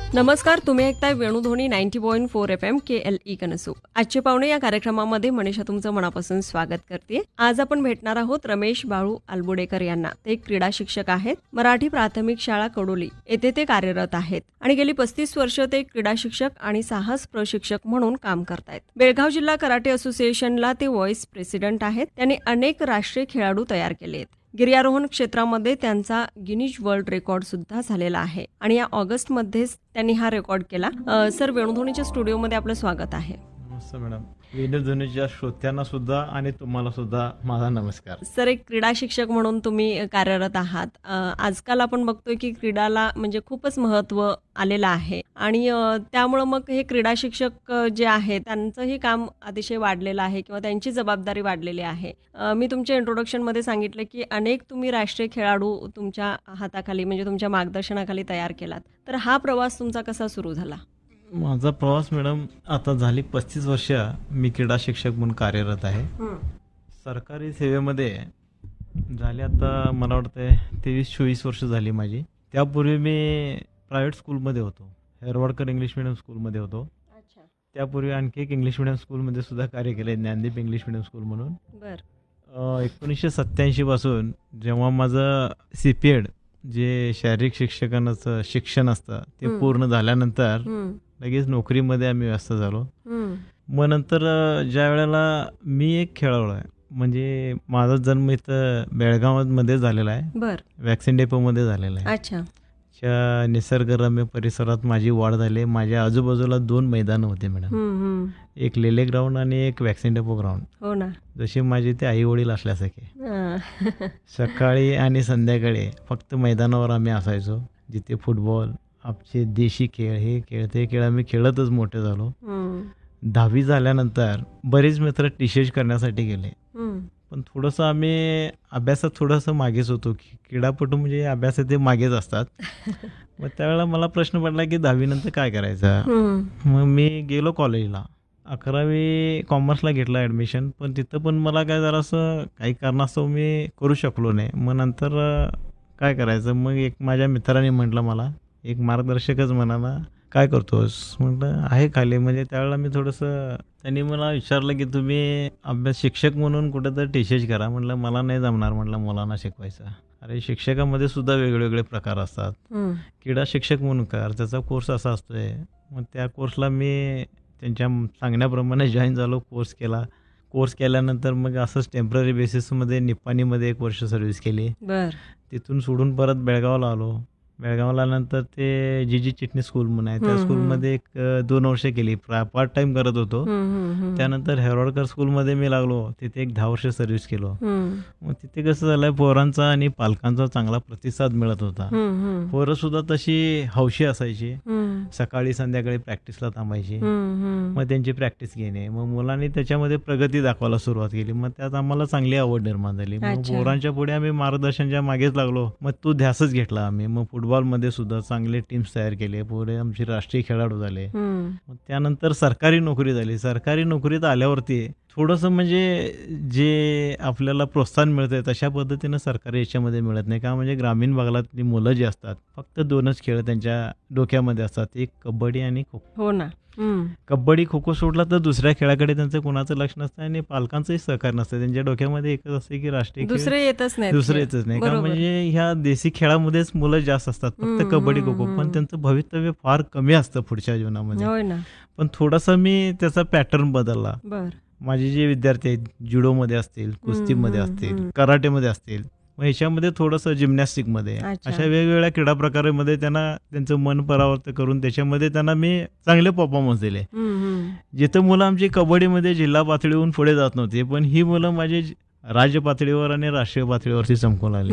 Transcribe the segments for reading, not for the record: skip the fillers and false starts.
नमस्कार, तुम्ही ऐकताय वेणुध्वनी 90.4 FM KLE कनसू. आजचे पाहुणे या कार्यक्रमामध्ये मनीषा तुमचं मनापासून स्वागत करते. आज आपण भेटणार आहोत रमेश बाळू आलबुडेकर यांना. ते एक क्रीडा शिक्षक आहेत. मराठी प्राथमिक शाळा कडोली येथे ते कार्यरत आहेत आणि गेली 35 वर्ष ते क्रीडा शिक्षक आणि साहस प्रशिक्षक म्हणून काम करतायत. बेळगाव जिल्हा कराटे असोसिएशनला ते व्हाईस प्रेसिडेंट आहेत. त्यांनी अनेक राष्ट्रीय खेळाडू तयार केले आहेत. गिर्यारोहण क्षेत्रामध्ये त्यांचा गिनीज वर्ल्ड रेकॉर्ड सुद्धा झालेला आहे आणि या ऑगस्टमध्येच त्यांनी हा रेकॉर्ड केला. सर, वेणुध्वनीच्या स्टुडिओमध्ये आपलं स्वागत आहे. नमस्ते मॅडम. वेणुध्वनीच्या श्रोत्यांना सुद्धा आणि तुम्हाला सुद्धा माझा नमस्कार. सर, एक क्रीडा शिक्षक म्हणून तुम्ही कार्यरत आहात. आजकाल आपण बघतोय की क्रीडाला म्हणजे खूपच महत्त्व आलेलं आहे आणि त्यामुळं मग हे क्रीडा शिक्षक जे आहेत त्यांचंही काम अतिशय वाढलेलं आहे किंवा त्यांची जबाबदारी वाढलेली आहे. मी तुमच्या इंट्रोडक्शनमध्ये सांगितलं की अनेक तुम्ही राष्ट्रीय खेळाडू तुमच्या हाताखाली म्हणजे तुमच्या मार्गदर्शनाखाली तयार केलात. तर हा प्रवास तुमचा कसा सुरू झाला? माझा प्रवास मॅडम आता झाली 35 वर्ष मी क्रीडा शिक्षक म्हणून कार्यरत आहे. सरकारी सेवेमध्ये झाली आता मला वाटतं 23-24 वर्ष झाली माझी. त्यापूर्वी मी प्रायव्हेट स्कूलमध्ये होतो, हेरवाडकर इंग्लिश मिडियम स्कूलमध्ये होतो. त्यापूर्वी आणखी एक इंग्लिश मिडियम स्कूलमध्ये सुद्धा कार्य केले, ज्ञानदीप इंग्लिश मिडियम स्कूल म्हणून. 1987 पासून जेव्हा माझं CPED जे शारीरिक शिक्षकांचं शिक्षण असतं ते पूर्ण झाल्यानंतर लगेच नोकरीमध्ये आम्ही व्यस्त झालो. मग नंतर ज्या वेळेला मी एक खेळाडू आहे, म्हणजे माझा जन्म इथं बेळगावमध्ये झालेला आहे, वॅक्सिन डेपोमध्ये झालेला आहे. त्या निसर्गरम्य परिसरात माझी वाढ झाली. माझ्या आजूबाजूला 2 मैदानं होते मॅडम, एक लेले ग्राउंड आणि एक वॅक्सिन डेपो ग्राउंड. हो ना. जशी माझी ते आई वडील असल्यासारखे सकाळी आणि संध्याकाळी फक्त मैदानावर आम्ही असायचो, जिथे फुटबॉल, आमचे देशी खेळ, हे खेळ ते खेळ आम्ही खेळतच मोठे झालो. 10वी झाल्यानंतर बरेच मित्र टीशेज करण्यासाठी गेले, पण थोडंसं आम्ही अभ्यासात थोडंसं मागेच होतो. की क्रीडापटू म्हणजे अभ्यासात ते मागेच असतात. मग त्यावेळेला मला प्रश्न पडला की 10वी नंतर काय करायचं. मग मी गेलो कॉलेजला. 11वी कॉमर्सला घेतला ॲडमिशन, पण तिथं पण मला काय जरासं काही कारणास्तव मी करू शकलो नाही. मग नंतर काय करायचं, मग एक माझ्या मित्राने म्हटलं, मला एक मार्गदर्शकच म्हणाला, काय करतोस? म्हटलं आहे खाली. म्हणजे त्यावेळेला मी थोडंसं, त्यांनी मला विचारलं की तुम्ही अभ्यास शिक्षक म्हणून कुठं तर टीचेज करा. म्हटलं मला नाही जमणार, म्हटलं मुलांना शिकवायचं. अरे शिक्षकामध्ये सुद्धा वेगवेगळे प्रकार असतात, क्रीडा शिक्षक म्हणून कर, त्याचा कोर्स असा असतोय. मग त्या कोर्सला मी त्यांच्या सांगण्याप्रमाणे जॉईन झालो, कोर्स केला. कोर्स केल्यानंतर मग असंच टेम्पररी बेसिसमध्ये निप्पाणीमध्ये 1 वर्ष सर्व्हिस केली. तिथून सोडून परत बेळगावला आलो. बेळगावला नंतर ते जी चिटणीस स्कूल म्हणून आहे, त्या स्कूलमध्ये 2 वर्ष केली, पार्ट टाइम करत होतो. त्यानंतर हेरवाडकर स्कूलमध्ये मी लागलो, तिथे 10 वर्ष सर्व्हिस केलो. मग तिथे कसं झालं, पोरांचा आणि पालकांचा चांगला प्रतिसाद मिळत होता. पोरं सुद्धा तशी हौशी असायची, सकाळी संध्याकाळी प्रॅक्टिसला थांबायची. मग त्यांची प्रॅक्टिस घेणे, मग मुलांनी त्याच्यामध्ये प्रगती दाखवायला सुरुवात केली. मग त्यात आम्हाला चांगली आवड निर्माण झाली. मग पोरांच्या पुढे आम्ही मार्गदर्शनच्या मागेच लागलो. मग तो ध्यासच घेतला आम्ही. मग फुटबॉलमध्ये सुद्धा चांगले टीम्स तयार केले, पुढे आमचे राष्ट्रीय खेळाडू झाले. मग त्यानंतर सरकारी नोकरी झाली. सरकारी नोकरीत आल्यावरती थोडंसं म्हणजे जे आपल्याला प्रोत्साहन मिळतंय तशा पद्धतीनं सरकारी याच्यामध्ये मिळत नाही. का म्हणजे ग्रामीण भागातली मुलं जी असतात फक्त 2च खेळ त्यांच्या डोक्यामध्ये असतात, एक कबड्डी आणि खो खो. हो ना. कबड्डी खो खो सोडला तर दुसऱ्या खेळाकडे त्यांचं कोणाचं लक्ष नसतं आणि पालकांचंही सहकार नसतं. त्यांच्या डोक्यामध्ये एकच असते की राष्ट्रीय दुसरे येतच नाही. का म्हणजे ह्या देशी खेळामध्येच मुलं जास्त असतात, फक्त कबड्डी खो खो. पण त्यांचं भवितव्य फार कमी असतं पुढच्या जीवनामध्ये. पण थोडासा मी त्याचा पॅटर्न बदलला. माझे जे विद्यार्थी आहेत, जुडोमध्ये असतील, कुस्तीमध्ये असतील, कराटेमध्ये असतील, मग ह्याच्यामध्ये थोडंसं जिम्नॅस्टिकमध्ये, अशा वेगवेगळ्या क्रीडा प्रकारामध्ये त्यांना त्यांचं मन परावर्त करून त्याच्यामध्ये त्यांना मी चांगले परफॉर्मन्स दिले. जिथं मुलं आमची कबड्डीमध्ये जिल्हा पातळीवरून पुढे जात नव्हती, पण ही मुलं माझी राज्य पातळीवर आणि राष्ट्रीय पातळीवरती चमकून आली.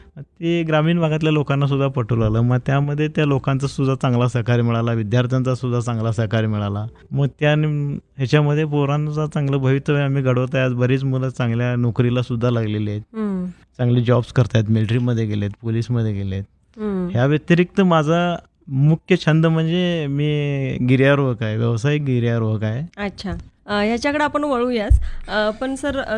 ते ग्रामीण भागातल्या लोकांना सुद्धा पटवून आलं. मग त्यामध्ये त्या लोकांचा सुद्धा चांगला सहकार्य मिळाला, विद्यार्थ्यांचा सुद्धा चांगला सहकार्य मिळाला. मग त्या ह्याच्यामध्ये पोरांचा चांगलं भवितव्य आम्ही घडवत आहे. आज बरीच मुलं चांगल्या नोकरीला सुद्धा लागलेली आहेत, चांगले जॉब्स करतायत, मिलिटरीमध्ये गेलेत, पोलीसमध्ये गेलेत. ह्या व्यतिरिक्त माझा मुख्य छंद म्हणजे मी गिर्यारोहक आहे, व्यावसायिक गिर्यारोहक आहे. ह्याच्याकडे आपण वळूयाच. पण सर,